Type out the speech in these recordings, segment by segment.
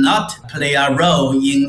not play a role in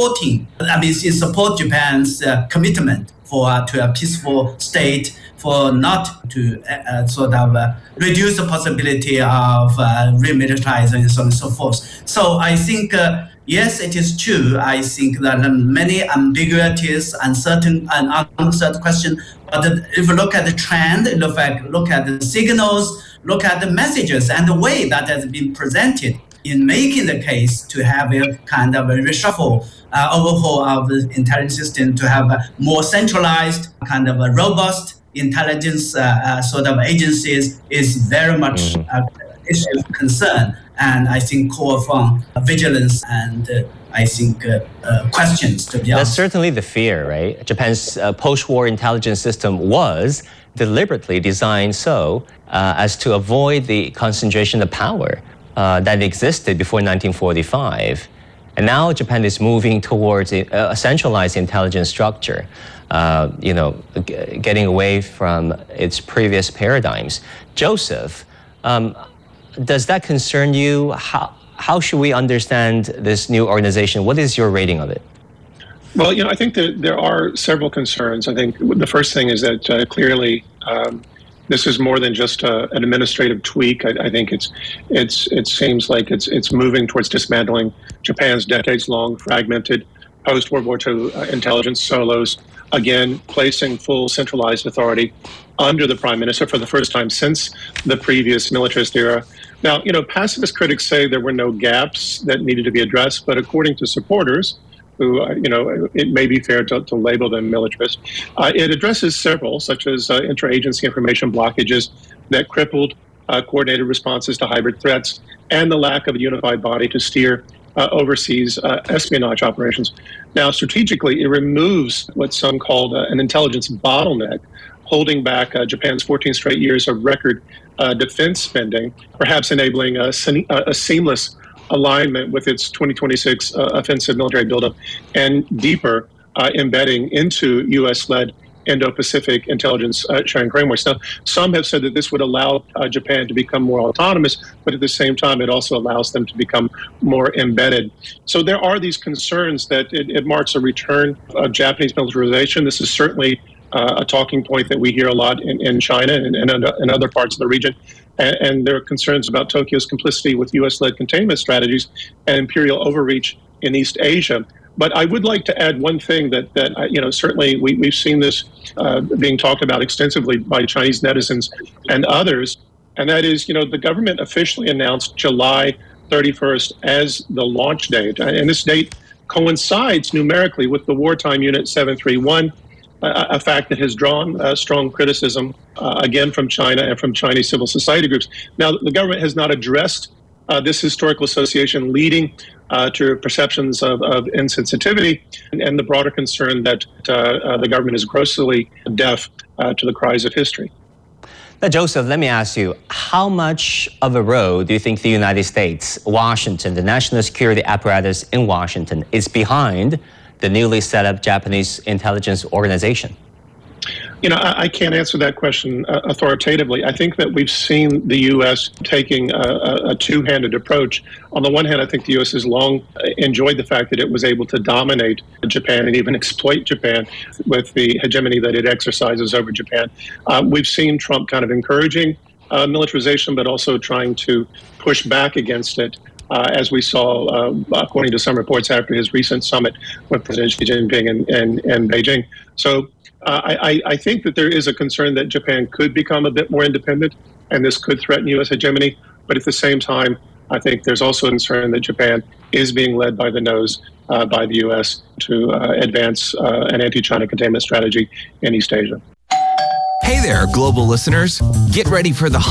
support Japan's commitment to a peaceful state, for not to reduce the possibility of remilitarizing and so on and so forth. So I think, yes, it is true. I think that many ambiguities, unscertain questions. But if you look at the trend, look at the signals, look at the messages and the way that has been presented in making the case to have a kind of a reshuffle, overhaul of the intelligence system, to have a more centralized, kind of a robust intelligence agencies is very much an issue of concern. And I think call for vigilance and I think questions, to be honest. That's certainly the fear, right? Japan's post-war intelligence system was deliberately designed so as to avoid the concentration of power that existed before 1945. And now Japan is moving towards a centralized intelligence structure, getting away from its previous paradigms. Joseph, does that concern you? How should we understand this new organization? What is your rating of it? Well, I think that there are several concerns. I think the first thing is that clearly this is more than just an administrative tweak. I think it seems like it's moving towards dismantling Japan's decades-long fragmented post-World War II intelligence silos, again, placing full centralized authority under the Prime Minister for the first time since the previous militarist era. Now, pacifist critics say there were no gaps that needed to be addressed, but according to supporters, who, it may be fair to label them militarist, it addresses several, such as interagency information blockages that crippled coordinated responses to hybrid threats and the lack of a unified body to steer overseas espionage operations. Now, strategically, it removes what some called an intelligence bottleneck, holding back Japan's 14 straight years of record defense spending, perhaps enabling a seamless alignment with its 2026 offensive military buildup and deeper embedding into U.S.-led Indo-Pacific intelligence sharing frameworks. Now, some have said that this would allow Japan to become more autonomous, but at the same time, it also allows them to become more embedded. So there are these concerns that it marks a return of Japanese militarization. This is certainly a talking point that we hear a lot in China and in other parts of the region. And there are concerns about Tokyo's complicity with U.S.-led containment strategies and imperial overreach in East Asia. But I would like to add one thing that certainly we've seen this being talked about extensively by Chinese netizens and others, and that is, the government officially announced July 31st as the launch date. And this date coincides numerically with the wartime Unit 731, a fact that has drawn strong criticism, again, from China and from Chinese civil society groups. Now, the government has not addressed this historical association, leading to perceptions of insensitivity and the broader concern that the government is grossly deaf to the cries of history. Now, Joseph, let me ask you, how much of a role do you think the United States, Washington, the national security apparatus in Washington, is behind the newly set up Japanese intelligence organization? I can't answer that question authoritatively. I think that we've seen the U.S. taking a two-handed approach. On the one hand, I think the U.S. has long enjoyed the fact that it was able to dominate Japan and even exploit Japan with the hegemony that it exercises over Japan. We've seen Trump kind of encouraging militarization, but also trying to push back against it, as we saw, according to some reports, after his recent summit with President Xi Jinping in Beijing. So I think that there is a concern that Japan could become a bit more independent, and this could threaten U.S. hegemony. But at the same time, I think there's also a concern that Japan is being led by the nose by the U.S. to advance an anti-China containment strategy in East Asia. Hey there, global listeners. Get ready for the